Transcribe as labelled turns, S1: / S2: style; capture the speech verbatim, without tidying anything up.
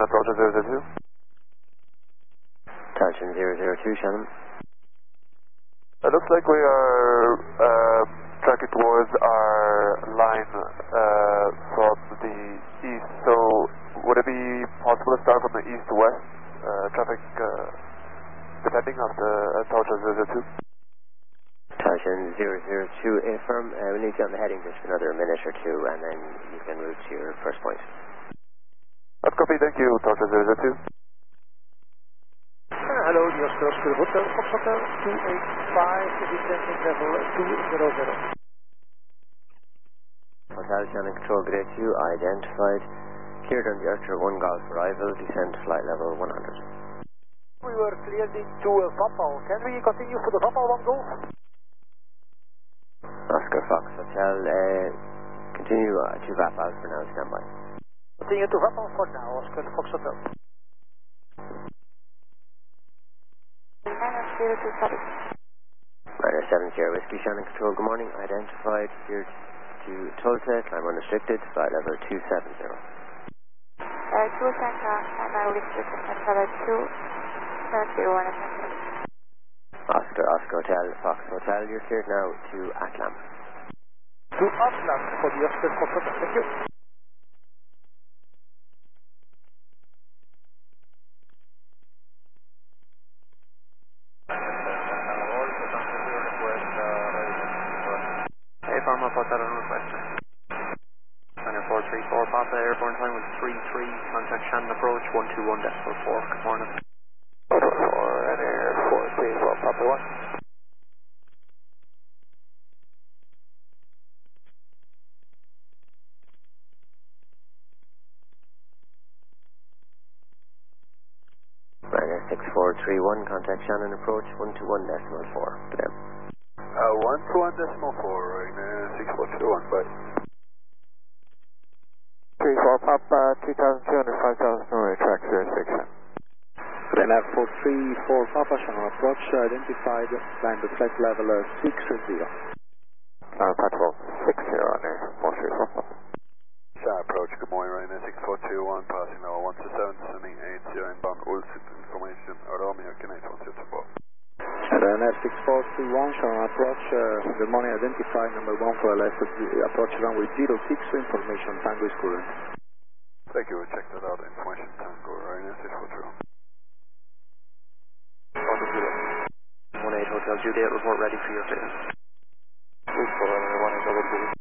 S1: Approach zero zero two.
S2: Tartan zero zero two, Shannon.
S1: It looks like we are uh, tracking towards our line uh, from the east, so would it be possible to start from the east-west uh, traffic uh, depending on the Approach zero zero two?
S2: Tartan zero zero two, affirm. Uh, we need you on the heading just for another minute or two, and then you can route to your first point.
S1: That's copy, thank you, Approach zero zero two.
S3: Uh, hello, the Oscar Oscar Hotel, Fox Hotel two eight five, descending level two zero zero.
S2: Hotel Shannon Control, good day to you, identified. Cleared on the Archer one Golf arrival, descend to flight level one hundred.
S3: We were cleared into uh, Vapal. Can we continue for the Vapal one Golf?
S2: Oscar Fox Hotel, uh, continue uh, to Vapal for now, stand by.
S3: Continue to Vapal for now, Oscar Fox Hotel.
S2: Rider seven zero Whiskey Shannon Control, good morning, identified, cleared to Tulsa, climb unrestricted, flight level two seven zero.
S4: Uh, two Santa, and I will restrict level two seven zero one.
S2: Oscar Oscar Hotel, Fox Hotel, you're cleared now to Atlam.
S3: To Atlam for the Oscar Fox Hotel, thank you.
S5: Farmer Hotel on request. China four three four, Papa, airborne time was three three, contact Shannon approach one two one decimal four, good morning.
S3: four four, and air four three four, Papa one.
S2: Rider six four three one, contact Shannon approach one two one decimal four, good day.
S1: Uh, one two one decimal four, right now, six four two one, bye.
S3: three four Papa, two thousand two hundred, five thousand, runway track zero six.
S6: Then have four three four Papa, channel approach, identified, climb the flight level uh, six zero.
S3: Uh, Patrol six zero on air, four three four Papa.
S1: Star approach, good morning, right now, six four two one, passing now one two seven, sending eight zero inbound, Ulster information, Romeo, Connect one two two four.
S6: Then have six four two one, channel approach, uh, good morning, identified, number one for left, approach runway zero six, information, Tango is current.
S1: Thank you, we'll check that out, information, Tango, right now, six four two one.
S5: one eight Hotel Juliet, report ready for your clearance.
S1: six four one eight Hotel Juliet.